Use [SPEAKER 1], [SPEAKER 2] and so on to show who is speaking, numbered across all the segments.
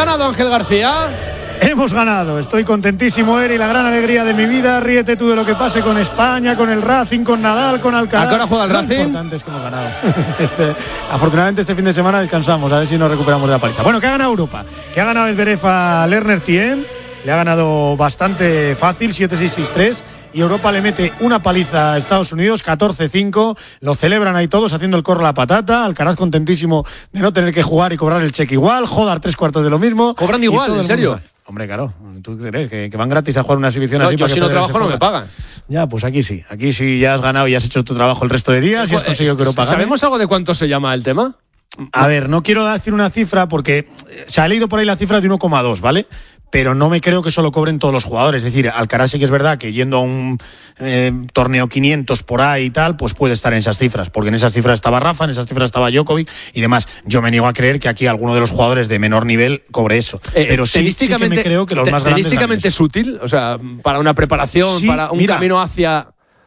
[SPEAKER 1] ganado, Ángel García.
[SPEAKER 2] Hemos ganado, estoy contentísimo, Eri, la gran alegría de mi vida. Ríete tú de lo que pase con España, con el Racing, con Nadal, con Alcaraz.
[SPEAKER 1] ¿A qué hora juega el Racing?
[SPEAKER 2] Lo importante es que hemos ganado. Afortunadamente este fin de semana descansamos, a ver si nos recuperamos de la paliza. Bueno, que ha ganado Europa, que ha ganado el Zverev a Lerner Thiem, le ha ganado bastante fácil, 7-6-6-3. Y Europa le mete una paliza a Estados Unidos, 14-5, lo celebran ahí todos haciendo el corro a la patata, Alcaraz contentísimo de no tener que jugar y cobrar el cheque igual, Jodar 3/4 de lo mismo.
[SPEAKER 1] ¿Cobran igual, en serio?
[SPEAKER 2] Hombre, claro, ¿tú crees que van gratis a jugar una exhibición así?
[SPEAKER 1] Yo si no trabajo no me pagan.
[SPEAKER 2] Ya, pues aquí sí ya has ganado y has hecho tu trabajo el resto de días y has conseguido que Europa gane.
[SPEAKER 1] ¿Sabemos algo de cuánto se llama el tema?
[SPEAKER 2] A ver, no quiero decir una cifra porque se ha leído por ahí la cifra de 1,2, ¿vale? Pero no me creo que eso lo cobren todos los jugadores. Es decir, Alcaraz sí que es verdad que yendo a un torneo 500 por ahí y tal, pues puede estar en esas cifras, porque en esas cifras estaba Rafa, en esas cifras estaba Djokovic y demás. Yo me niego a creer que aquí alguno de los jugadores de menor nivel cobre eso. Pero sí que me creo que los más grandes...
[SPEAKER 1] ¿Tenísticamente es útil? O sea, para una preparación, sí, para un camino hacia...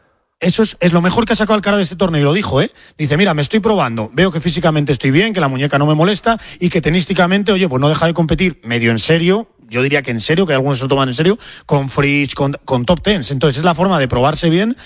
[SPEAKER 2] Eso es lo mejor que ha sacado Alcaraz de este torneo y lo dijo, Dice, mira, me estoy probando, veo que físicamente estoy bien, que la muñeca no me molesta y que tenísticamente, oye, pues no deja de competir medio en serio. Yo diría que en serio, que algunos se lo toman en serio, con Fritz, con top tens. Entonces es la forma de probarse bien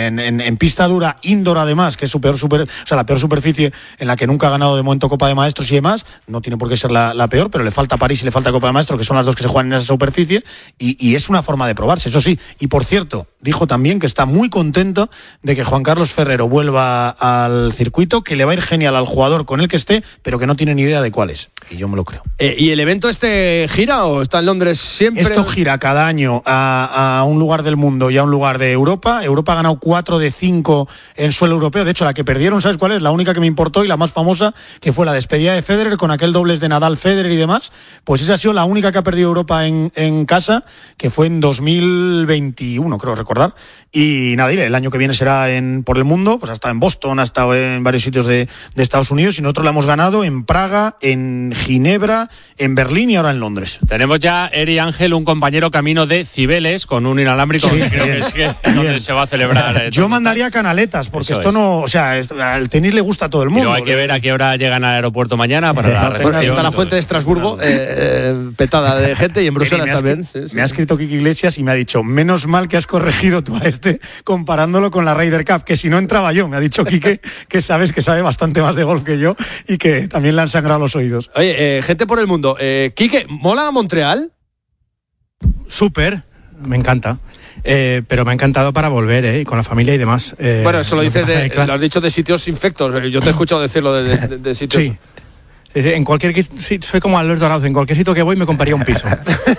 [SPEAKER 2] en pista dura, indoor además, que es la peor superficie en la que nunca ha ganado de momento Copa de Maestros y demás. No tiene por qué ser la peor, pero le falta París y le falta Copa de Maestros, que son las dos que se juegan en esa superficie, y es una forma de probarse, eso sí. Y por cierto, dijo también que está muy contento de que Juan Carlos Ferrero vuelva al circuito, que le va a ir genial al jugador con el que esté, pero que no tiene ni idea de cuál es. Y yo me lo creo.
[SPEAKER 1] ¿Y el evento gira o está en Londres siempre?
[SPEAKER 2] Esto gira cada año a un lugar del mundo y a un lugar de Europa. Europa ha ganado 4 de 5 en suelo europeo. De hecho, la que perdieron, ¿sabes cuál es? La única que me importó y la más famosa, que fue la despedida de Federer con aquel dobles de Nadal, Federer y demás. Pues esa ha sido la única que ha perdido Europa en casa, que fue en 2021, creo recordar. Y nada, el año que viene será por el mundo, pues ha estado en Boston, ha estado en varios sitios de Estados Unidos, y nosotros la hemos ganado en Praga, en Ginebra, en Berlín y ahora en Londres.
[SPEAKER 3] Tenemos ya, Eri Ángel, un compañero camino de Cibeles con un inalámbrico, sí, que creo que es donde se va a celebrar.
[SPEAKER 2] Yo mandaría canaletas, porque esto no, o sea, al tenis le gusta a todo el mundo.
[SPEAKER 3] Pero hay que ver a qué hora llegan al aeropuerto mañana para la recepción.
[SPEAKER 1] Está la fuente de Estrasburgo petada de gente, y en Bruselas también.
[SPEAKER 2] Me ha escrito Kiki Iglesias y me ha dicho, menos mal que has corregido tú a comparándolo con la Ryder Cup, que si no entraba yo. Me ha dicho Quique que sabes que sabe bastante más de golf que yo y que también le han sangrado los oídos.
[SPEAKER 1] Oye, gente por el mundo. Quique, ¿mola Montreal?
[SPEAKER 4] Súper, me encanta. Pero me ha encantado para volver, y con la familia y demás.
[SPEAKER 1] Bueno, eso lo dices lo has dicho de sitios infectos. Yo te he escuchado decirlo de sitios.
[SPEAKER 4] Sí. Sí, en cualquier sitio, soy como Alberto Arauz, en cualquier sitio que voy me compraría un piso.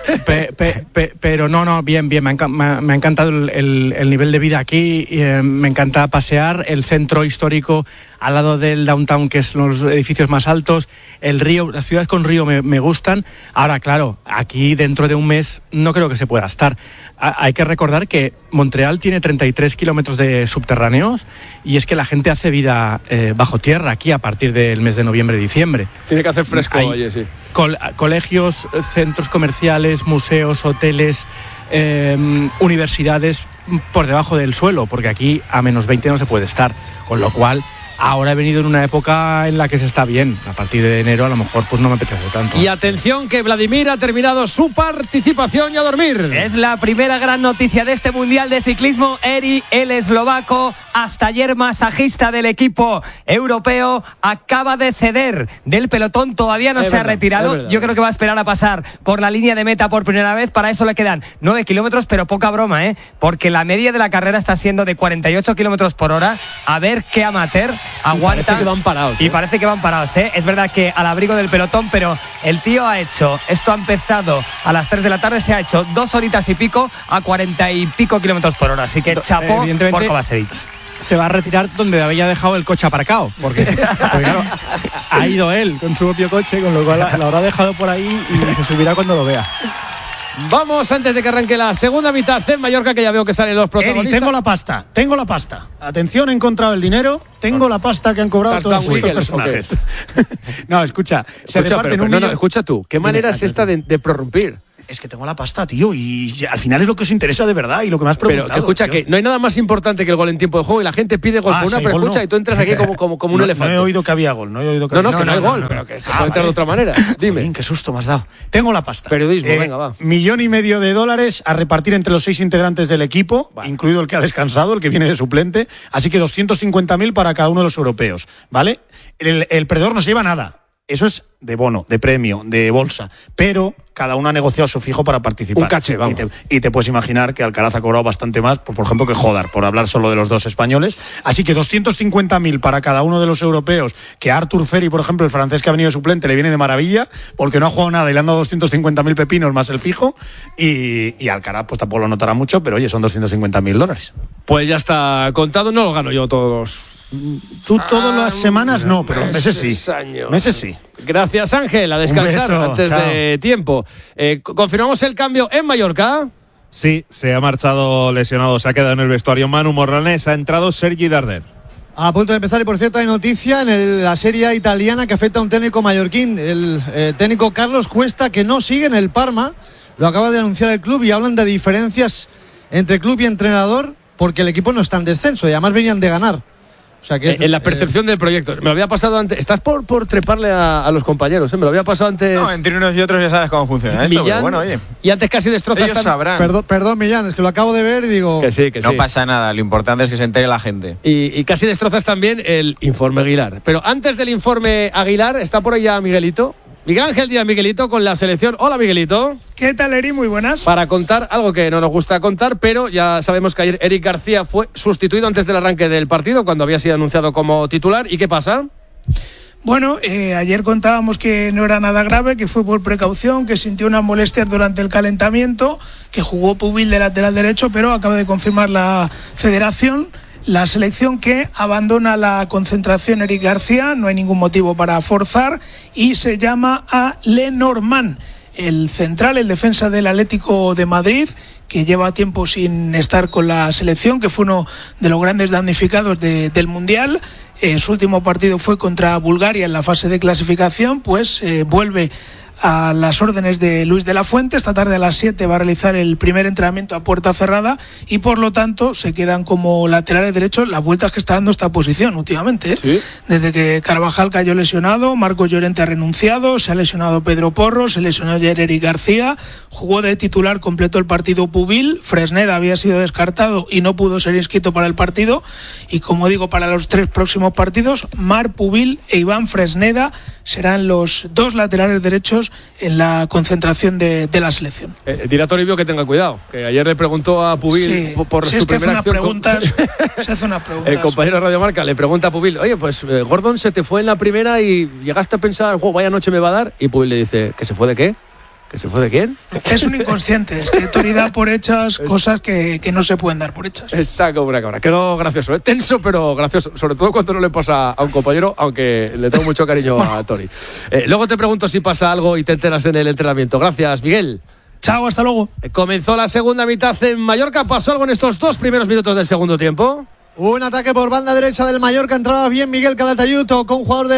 [SPEAKER 4] Pero no, bien, me ha encantado el nivel de vida aquí, me encanta pasear, el centro histórico al lado del downtown, que es los edificios más altos, el río, las ciudades con río me gustan. Ahora, claro, aquí dentro de un mes no creo que se pueda estar. Hay que recordar que Montreal tiene 33 kilómetros de subterráneos, y es que la gente hace vida bajo tierra aquí a partir del mes de noviembre-diciembre.
[SPEAKER 1] Tiene que hacer fresco, oye, sí.
[SPEAKER 4] Colegios, centros comerciales, museos, hoteles, universidades por debajo del suelo, porque aquí a menos 20 no se puede estar, con lo cual ahora he venido en una época en la que se está bien. A partir de enero a lo mejor pues no me apetece tanto.
[SPEAKER 1] Y atención, que Vladimir ha terminado su participación y a dormir.
[SPEAKER 5] Es la primera gran noticia de este Mundial de Ciclismo. Eri, el eslovaco, hasta ayer masajista del equipo europeo, acaba de ceder del pelotón. Todavía no se ha retirado. Yo creo que va a esperar a pasar por la línea de meta por primera vez. Para eso le quedan 9 kilómetros, pero poca broma, porque la media de la carrera está siendo de 48 kilómetros por hora. A ver qué amateur aguanta.
[SPEAKER 1] Parece que van parados.
[SPEAKER 5] Y parece que van parados, Es verdad que al abrigo del pelotón, pero el tío esto ha empezado a las 3 de la tarde, se ha hecho 2 horitas y pico a 40 y pico kilómetros por hora. Así que chapó por Kovacevic.
[SPEAKER 4] Se va a retirar donde había dejado el coche aparcado, porque claro, ha ido él con su propio coche, con lo cual lo habrá dejado por ahí y se subirá cuando lo vea.
[SPEAKER 1] Vamos, antes de que arranque la segunda mitad en Mallorca, que ya veo que salen los protagonistas.
[SPEAKER 2] Eri, tengo la pasta. Atención, he encontrado el dinero, tengo la pasta que han cobrado todos estos personajes. Okay. No, escucha, se reparten un millón.
[SPEAKER 1] Escucha tú, ¿qué manera es esta de prorrumpir?
[SPEAKER 2] Es que tengo la pasta, tío, y al final es lo que os interesa de verdad y lo que me has preguntado.
[SPEAKER 1] Pero que escucha,
[SPEAKER 2] tío.
[SPEAKER 1] que no hay nada más importante que el gol en tiempo de juego y la gente pide gol por una preescucha y tú entras aquí como un elefante.
[SPEAKER 2] No he oído que había gol, no he oído que
[SPEAKER 1] no hay gol, pero que se puede entrar de otra manera. Dime.
[SPEAKER 2] Joder, qué susto me has dado. Tengo la pasta.
[SPEAKER 1] Periodismo, venga, va.
[SPEAKER 2] $1,500,000 a repartir entre los 6 integrantes del equipo, incluido el que ha descansado, el que viene de suplente. Así que 250.000 para cada uno de los europeos, ¿vale? El perdedor no se lleva nada. Eso es de bono, de premio, de bolsa. Pero cada uno ha negociado su fijo para participar.
[SPEAKER 1] Un caché, vamos.
[SPEAKER 2] Y te puedes imaginar que Alcaraz ha cobrado bastante más, por ejemplo, que Jodar, por hablar solo de los dos españoles. Así que 250.000 para cada uno de los europeos, que a Artur Ferry, por ejemplo, el francés que ha venido de suplente, le viene de maravilla, porque no ha jugado nada y le han dado 250.000 pepinos más el fijo. Y Alcaraz, pues tampoco lo notará mucho, pero oye, son $250.000.
[SPEAKER 1] Pues ya está contado, no lo gano yo todos.
[SPEAKER 2] Tú todas las semanas no, pero los meses sí. Meses sí.
[SPEAKER 1] Gracias, Ángel, a descansar
[SPEAKER 2] beso,
[SPEAKER 1] antes
[SPEAKER 2] chao.
[SPEAKER 1] de tiempo. ¿Confirmamos el cambio en Mallorca?
[SPEAKER 6] Sí, se ha marchado lesionado, se ha quedado en el vestuario Manu Morlanes, ha entrado Sergi Darder.
[SPEAKER 7] A punto de empezar, y por cierto hay noticia en la Serie A italiana que afecta a un técnico mallorquín, el técnico Carlos Cuesta, que no sigue en el Parma, lo acaba de anunciar el club y hablan de diferencias entre club y entrenador porque el equipo no está en descenso y además venían de ganar. O sea que
[SPEAKER 1] en la percepción del proyecto. Me lo había pasado antes. Estás por treparle a los compañeros, ¿eh? Me lo había pasado antes.
[SPEAKER 5] No, entre unos y otros ya sabes cómo funciona esto.
[SPEAKER 1] Millán,
[SPEAKER 5] Bueno, oye.
[SPEAKER 1] Y antes casi destrozas.
[SPEAKER 5] Ellos sabrán.
[SPEAKER 7] Perdón, Millán, es que lo acabo de ver y digo.
[SPEAKER 1] Que sí.
[SPEAKER 5] No pasa nada, lo importante es que se entere la gente.
[SPEAKER 1] Y casi destrozas también el informe Aguilar. Pero antes del informe Aguilar, está por ahí ya Miguelito. Miguel Ángel Díaz Miguelito con la selección. Hola, Miguelito.
[SPEAKER 8] ¿Qué tal, Eri? Muy buenas.
[SPEAKER 1] Para contar algo que no nos gusta contar, pero ya sabemos que ayer Eric García fue sustituido antes del arranque del partido, cuando había sido anunciado como titular. ¿Y qué pasa?
[SPEAKER 8] Bueno, ayer contábamos que no era nada grave, que fue por precaución, que sintió unas molestias durante el calentamiento, que jugó Pubil de lateral derecho, pero acaba de confirmar la federación. La selección que abandona la concentración Eric García, no hay ningún motivo para forzar, y se llama a Lenormand, el central, el defensa del Atlético de Madrid, que lleva tiempo sin estar con la selección, que fue uno de los grandes damnificados del Mundial. Su último partido fue contra Bulgaria en la fase de clasificación, pues vuelve a las órdenes de Luis de la Fuente. Esta tarde a las 7 va a realizar el primer entrenamiento a puerta cerrada y por lo tanto se quedan como laterales derechos las vueltas que está dando esta posición últimamente, ¿eh?
[SPEAKER 1] ¿Sí?
[SPEAKER 8] Desde que Carvajal cayó lesionado, Marcos Llorente ha renunciado, se ha lesionado Pedro Porro, se lesionó ayer Eric García, jugó de titular, completó el partido Pubil, Fresneda había sido descartado y no pudo ser inscrito para el partido, y como digo, para los 3 próximos partidos, Marc Pubil e Iván Fresneda serán los 2 laterales derechos en la concentración de la selección.
[SPEAKER 1] Dirá Toribio que tenga cuidado, que ayer le preguntó a Pubil por su primera acción.
[SPEAKER 8] Se hace una pregunta.
[SPEAKER 1] El compañero de Radio Marca le pregunta a Pubil, oye, pues Gordon se te fue en la primera y llegaste a pensar, vaya noche me va a dar, y Pubil le dice, ¿que se fue de qué? ¿Que se fue de quién?
[SPEAKER 8] Es un inconsciente, es que Tori da por hechas cosas que no se pueden dar por hechas.
[SPEAKER 1] Está como una cabra. Quedó gracioso, tenso, pero gracioso. Sobre todo cuando no le pasa a un compañero, aunque le tengo mucho cariño a Tori. Luego te pregunto si pasa algo y te enteras en el entrenamiento. Gracias, Miguel.
[SPEAKER 8] Chao, hasta luego.
[SPEAKER 1] Comenzó la segunda mitad en Mallorca. ¿Pasó algo en estos 2 primeros minutos del segundo tiempo?
[SPEAKER 7] Un ataque por banda derecha del Mallorca, entraba bien Miguel Calatayud con un jugador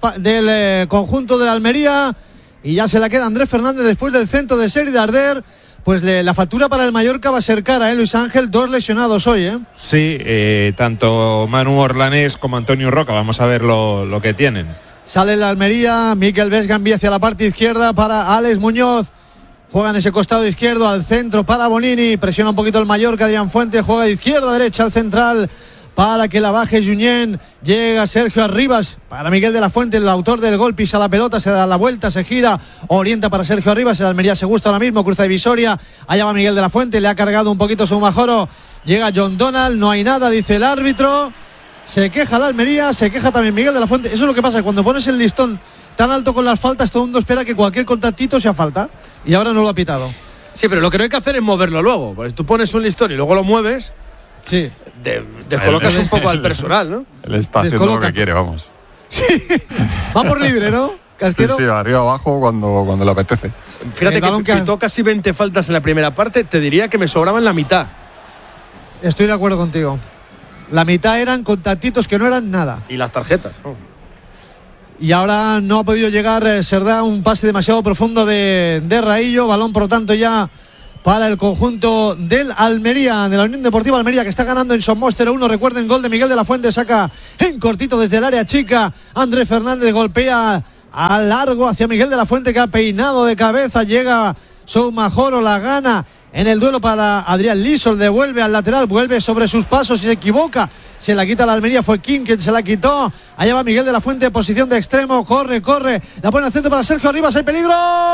[SPEAKER 7] del conjunto de la Almería. Y ya se la queda Andrés Fernández después del centro de Sergi Darder. Pues la factura para el Mallorca va a ser cara, Luis Ángel, 2 lesionados hoy,
[SPEAKER 6] Sí, tanto Manu Orlanés como Antonio Roca, vamos a ver lo que tienen.
[SPEAKER 7] Sale la Almería, Mikel Vesga envía hacia la parte izquierda para Alex Muñoz. Juega en ese costado izquierdo al centro para Bonini, presiona un poquito el Mallorca, Adrián Fuentes juega de izquierda a derecha al central para que la baje Junyent. Llega Sergio Arribas para Miguel de la Fuente, el autor del gol, pisa la pelota, se da la vuelta, se gira, orienta para Sergio Arribas. El Almería se gusta ahora mismo, cruza divisoria, allá va Miguel de la Fuente, le ha cargado un poquito su Majoro. Llega John Donald, no hay nada, dice el árbitro. Se queja la Almería, se queja también Miguel de la Fuente. Eso es lo que pasa, cuando pones el listón tan alto con las faltas, todo el mundo espera que cualquier contactito sea falta, y ahora no lo ha pitado.
[SPEAKER 1] Sí, pero lo que no hay que hacer es moverlo luego, porque tú pones un listón y luego lo mueves.
[SPEAKER 7] Sí.
[SPEAKER 1] Descolocas un poco al personal, ¿no?
[SPEAKER 9] Él está haciendo lo que quiere, vamos.
[SPEAKER 7] Sí. Va por libre, ¿no? Casquero.
[SPEAKER 9] Sí, arriba abajo cuando le apetece.
[SPEAKER 1] Fíjate que pitó casi 20 faltas en la primera parte, te diría que me sobraban la mitad.
[SPEAKER 7] Estoy de acuerdo contigo. La mitad eran contactitos que no eran nada.
[SPEAKER 1] Y las tarjetas.
[SPEAKER 7] Y ahora no ha podido llegar Serdá, un pase demasiado profundo de Raillo. Balón, por lo tanto, ya para el conjunto del Almería, de la Unión Deportiva Almería, que está ganando en Somos 0-1. Recuerden, gol de Miguel de la Fuente, saca en cortito desde el área chica. Andrés Fernández golpea a largo hacia Miguel de la Fuente, que ha peinado de cabeza. Llega Soumajoro, la gana en el duelo para Adrián Lisol, devuelve al lateral, vuelve sobre sus pasos y se equivoca, se la quita la Almería, fue King quien se la quitó. Allá va Miguel de la Fuente, posición de extremo, corre, la pone al centro para Sergio Arribas, el peligro,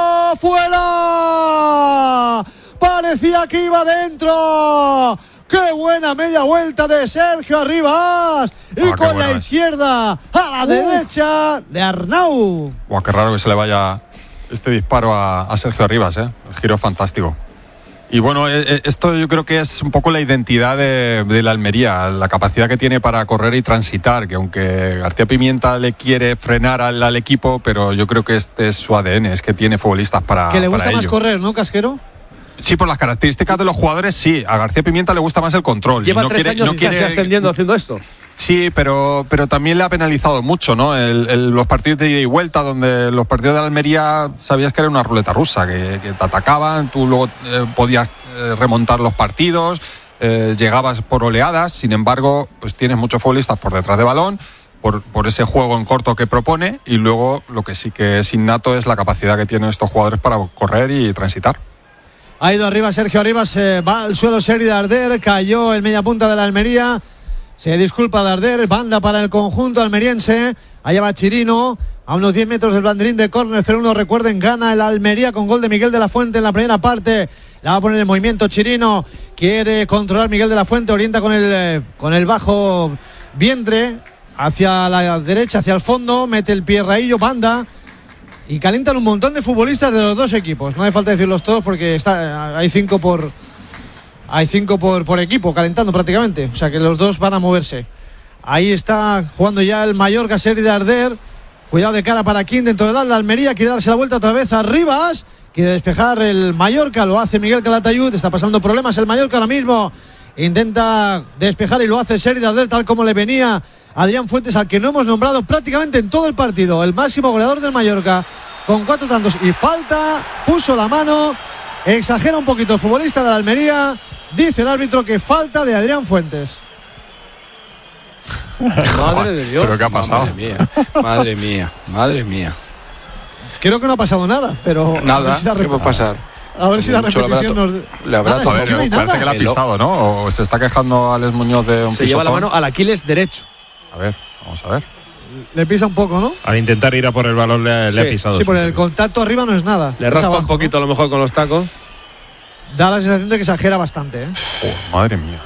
[SPEAKER 7] ¡fuera! Parecía que iba dentro. ¡Qué buena media vuelta de Sergio Arribas! Y con la izquierda a la derecha de Arnau.
[SPEAKER 9] Buah, qué raro que se le vaya este disparo a Sergio Arribas, ¿eh? El giro fantástico. Y bueno, esto yo creo que es un poco la identidad de la Almería, la capacidad que tiene para correr y transitar, que aunque García Pimienta le quiere frenar al equipo, pero yo creo que este es su ADN, es que tiene futbolistas para
[SPEAKER 7] que le gusta
[SPEAKER 9] para
[SPEAKER 7] más
[SPEAKER 9] ello.
[SPEAKER 7] correr, ¿no, Casquero?
[SPEAKER 9] Sí, por las características de los jugadores, sí. A García Pimienta le gusta más el control.
[SPEAKER 1] Lleva 3 años casi ascendiendo haciendo esto.
[SPEAKER 9] Sí, pero también le ha penalizado mucho, ¿no? Los partidos de ida y vuelta, donde los partidos de Almería sabías que era una ruleta rusa, que te atacaban, tú luego podías remontar los partidos, llegabas por oleadas, sin embargo, pues tienes muchos futbolistas por detrás de balón, por ese juego en corto que propone, y luego lo que sí que es innato es la capacidad que tienen estos jugadores para correr y transitar.
[SPEAKER 7] Ha ido arriba Sergio Arribas, va al suelo Seri Darder, cayó el media punta de la Almería. Se disculpa Darder, banda para el conjunto almeriense. Allá va Chirino, a unos 10 metros del banderín de córner. 0-1, recuerden, gana el Almería con gol de Miguel de la Fuente en la primera parte. La va a poner en movimiento Chirino, quiere controlar Miguel de la Fuente, orienta con el bajo vientre hacia la derecha, hacia el fondo, mete el pie Raillo, banda. Y calientan un montón de futbolistas de los dos equipos. No hace falta decirlos todos porque hay 5 por equipo calentando prácticamente. O sea que los dos van a moverse. Ahí está jugando ya el Mallorca, Seri Darder. Cuidado de cara para King dentro del área. Almería quiere darse la vuelta otra vez a Arribas. Quiere despejar el Mallorca, lo hace Miguel Calatayud. Está pasando problemas el Mallorca ahora mismo. Intenta despejar y lo hace Seri Darder, tal como le venía Adrián Fuentes, al que no hemos nombrado prácticamente en todo el partido. El máximo goleador del Mallorca, con 4 tantos. Y falta, puso la mano, exagera un poquito el futbolista de la Almería. Dice el árbitro que falta de Adrián Fuentes.
[SPEAKER 1] Madre de Dios.
[SPEAKER 9] ¿Pero qué ha pasado?
[SPEAKER 10] Madre mía.
[SPEAKER 7] Creo que no ha pasado nada, pero
[SPEAKER 10] Nada, ¿qué puede pasar?
[SPEAKER 7] A ver si la repetición nos...
[SPEAKER 9] Le habrá parece que la ha pisado, ¿no? O se está quejando Alex Muñoz de un pisotón.
[SPEAKER 1] Se lleva la mano al Aquiles derecho.
[SPEAKER 9] A ver, vamos a ver.
[SPEAKER 7] Le pisa un poco, ¿no?
[SPEAKER 6] Al intentar ir a por el balón le ha pisado.
[SPEAKER 7] Sí, por el contacto arriba no es nada.
[SPEAKER 1] Le raspa un poquito, ¿no? A lo mejor con los tacos.
[SPEAKER 7] Da la sensación de que exagera bastante, ¿eh?
[SPEAKER 9] Oh, madre mía.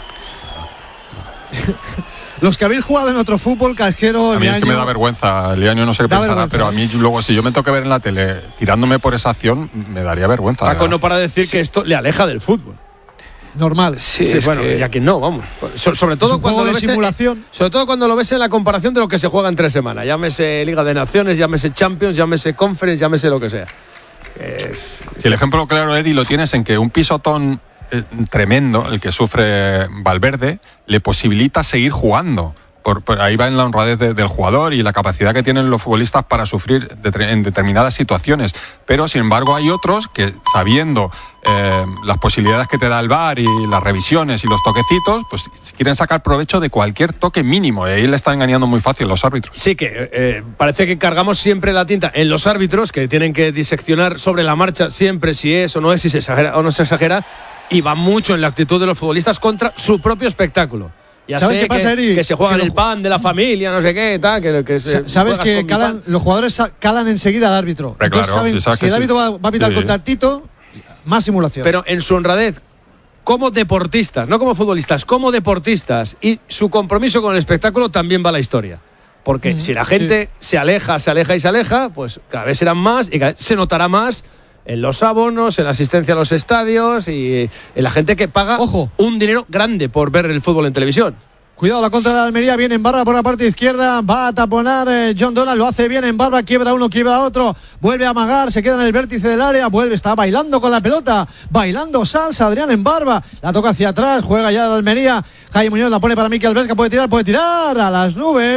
[SPEAKER 7] Los que habéis jugado en otro fútbol, Casquero,
[SPEAKER 9] a mí es que me da vergüenza, Liaño, no sé qué pensará, pero a mí luego si yo me toque ver en la tele tirándome por esa acción, me daría vergüenza.
[SPEAKER 1] Paco no para decir que esto le aleja del fútbol.
[SPEAKER 7] Normal.
[SPEAKER 1] Sí, bueno, ya que no, vamos. Sobre todo cuando lo ves
[SPEAKER 7] simulación.
[SPEAKER 1] Sobre todo cuando lo ves en la comparación de lo que se juega en 3 semanas. Llámese Liga de Naciones, llámese Champions, llámese Conference, llámese lo que sea.
[SPEAKER 9] Si el ejemplo claro, Eri, lo tienes en que un pisotón tremendo, el que sufre Valverde, le posibilita seguir jugando. Ahí va en la honradez del jugador y la capacidad que tienen los futbolistas para sufrir en determinadas situaciones. Pero, sin embargo, hay otros que, sabiendo las posibilidades que te da el VAR y las revisiones y los toquecitos, pues quieren sacar provecho de cualquier toque mínimo. Y ahí le están engañando muy fácil los árbitros.
[SPEAKER 1] Sí, que parece que cargamos siempre la tinta en los árbitros, que tienen que diseccionar sobre la marcha siempre si es o no es, si se exagera o no se exagera, y va mucho en la actitud de los futbolistas contra su propio espectáculo. Ya
[SPEAKER 7] ¿sabes
[SPEAKER 1] sé
[SPEAKER 7] qué pasa, Eri?
[SPEAKER 1] Que se juegan el pan de la familia, no sé qué, tal.
[SPEAKER 7] Sabes que los jugadores calan enseguida al árbitro. Entonces
[SPEAKER 9] claro,
[SPEAKER 7] saben, si el árbitro va a pitar contactito, más simulación.
[SPEAKER 1] Pero en su honradez, como deportistas, no como futbolistas, como deportistas, y su compromiso con el espectáculo también va a la historia. Porque si la gente se aleja, pues cada vez serán más y cada vez se notará más en los abonos, en la asistencia a los estadios y en la gente que paga un dinero grande por ver el fútbol en televisión.
[SPEAKER 7] Cuidado, la contra de Almería, viene en barra por la parte izquierda, va a taponar John Donald, lo hace bien en barra, quiebra uno, quiebra otro, vuelve a amagar, se queda en el vértice del área, está bailando con la pelota, bailando salsa, Adrián en barba, la toca hacia atrás, juega ya la Almería, Jaime Muñoz la pone para Mikel Vesga, puede tirar a las nubes,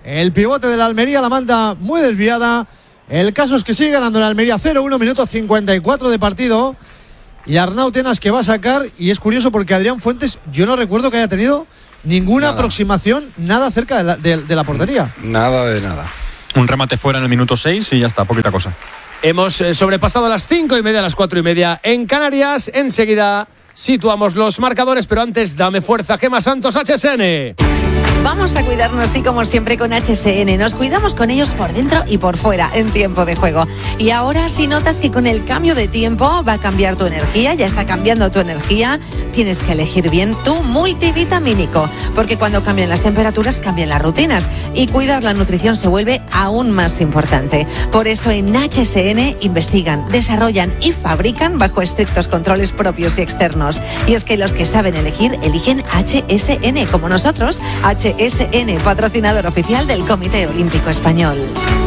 [SPEAKER 7] El pivote de la Almería la manda muy desviada. El caso es que sigue ganando la Almería 0-1, minuto 54 de partido. Y Arnau Tenas que va a sacar. Y es curioso porque Adrián Fuentes, yo no recuerdo que haya tenido ninguna aproximación, nada cerca de la portería.
[SPEAKER 10] Nada de nada.
[SPEAKER 11] Un remate fuera en el minuto 6 y ya está, poquita cosa.
[SPEAKER 1] Hemos sobrepasado las 5:30, las 4:30 en Canarias. Enseguida situamos los marcadores, pero antes dame fuerza, Gemma Santos, HSN.
[SPEAKER 12] Vamos a cuidarnos y como siempre con HSN. Nos cuidamos con ellos por dentro y por fuera en tiempo de juego. Y ahora si notas que con el cambio de tiempo va a cambiar tu energía, ya está cambiando tu energía, tienes que elegir bien tu multivitamínico. Porque cuando cambian las temperaturas, cambian las rutinas. Y cuidar la nutrición se vuelve aún más importante. Por eso en HSN investigan, desarrollan y fabrican bajo estrictos controles propios y externos. Y es que los que saben elegir, eligen HSN, como nosotros. HSN, patrocinador oficial del Comité Olímpico Español.